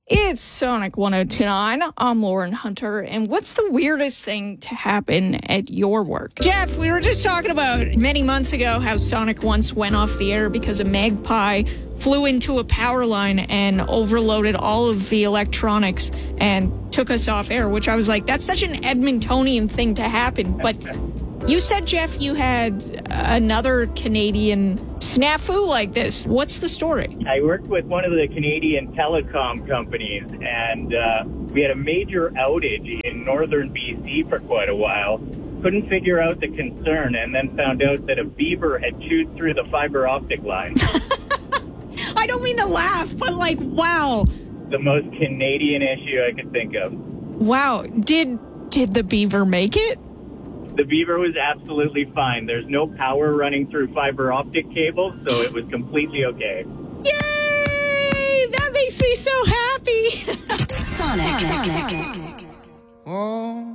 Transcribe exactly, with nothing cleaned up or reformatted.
It's Sonic one oh two point nine. I'm Lauren Hunter. And what's the weirdest thing to happen at your work? Jeff, we were just talking about many months ago how Sonic once went off the air because a magpie flew into a power line and overloaded all of the electronics and took us off air, which I was like, that's such an Edmontonian thing to happen. But you said, Jeff, you had another Canadian snafu like this. What's the story? I worked with one of the Canadian telecom companies, and uh, we had a major outage in northern B C for quite a while. Couldn't figure out the concern, and then found out that a beaver had chewed through the fiber optic line. I don't mean to laugh, but like, wow. The most Canadian issue I could think of. Wow. Did did the beaver make it? The beaver was absolutely fine. There's no power running through fiber optic cables, so it was completely okay. Yay! That makes me so happy. Sonic. Sonic. Sonic. Oh.